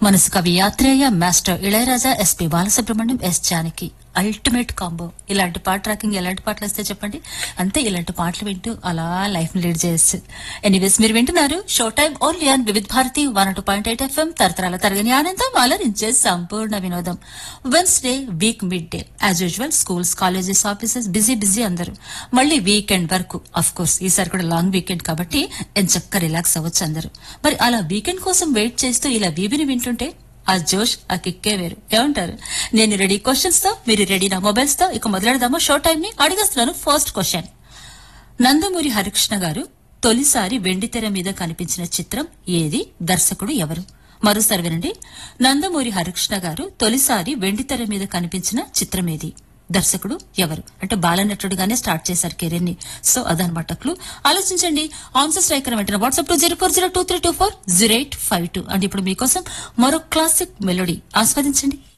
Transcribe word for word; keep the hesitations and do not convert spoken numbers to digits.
మనసు కవి యాత్రేయ, master Ilaiyaraaja, SP Balasubrahmanyam, yes Janaki ultimate combo. ఇలాంటి పాట ట్రాకింగ్ ఎలాంటి పాటలు వస్తే చెప్పండి, అంతే ఇలాంటి పాటలు వింటూ అలా లైఫ్ ని లీడ్ చేయొచ్చు. ఎనీవేస్, మీరు వింటున్నారు show time only on Vividh Bharati one two point eight FM. తరతరాల తరగని ఆనందం అలరించే సంపూర్ణ వినోదం. Wednesday week mid day as usual. Schools, colleges, offices busy busy అందరూ. మళ్ళీ వీకెండ్ వరకు అఫ్ కోర్స్ ఈసారి కూడా లాంగ్ వీకెండ్ కాబట్టి ఎంచక్క రిలాక్స్ అవ్వచ్చు అందరూ. మరి అలా వీకెండ్ కోసం వెయిట్ చేస్తూ ఇలా వీబిని వింటుంటే ఆ జోష్, ఆ కిక్కే వేరు. ఏమంటారు? నేను రెడీ క్వశ్చన్స్ తో, మీరు రెడీ నా మొబైల్స్ తో. ఇక మొదలెడదామా షో టైం ని? అడిగేస్తున్నాను ఫస్ట్ క్వశ్చన్. నందమూరి హరికృష్ణ గారు తొలిసారి వెండితెర మీద కనిపించిన చిత్రం ఏది? దర్శకుడు ఎవరు? మరోసారి వినండి. నందమూరి హరికృష్ణ గారు తొలిసారి వెండితెర మీద కనిపించిన చిత్రం ఏది? దర్శకుడు ఎవరు? అంటే బాలనటుడుగానే స్టార్ట్ చేశారు కెరీర్ ని. సో అదనమాట క్లూ. ఆలోచించండి. ఆన్సర్స్ రైకర్ వెంటనే WhatsApp to zero four zero two three two four zero eight five two. And ఇప్పుడు మీకోసం మరో క్లాసిక్ మెలోడీ ఆస్వాదించండి.